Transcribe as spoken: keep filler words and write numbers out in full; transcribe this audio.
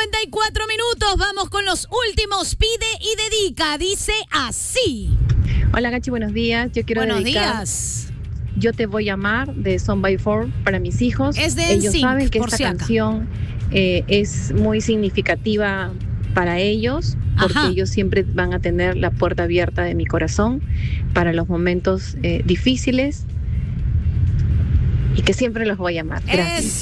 cincuenta y cuatro minutos. Vamos con los últimos. Pide y dedica. Dice así. Hola, Gachi, buenos días. Yo quiero Buenos dedicar días. Yo te voy a amar de Son by Four para mis hijos. Es de Ellos N Sync, saben que por esta si acá. canción eh, es muy significativa para ellos, porque Ajá. ellos siempre van a tener la puerta abierta de mi corazón para los momentos eh, difíciles y que siempre los voy a amar. Gracias. Es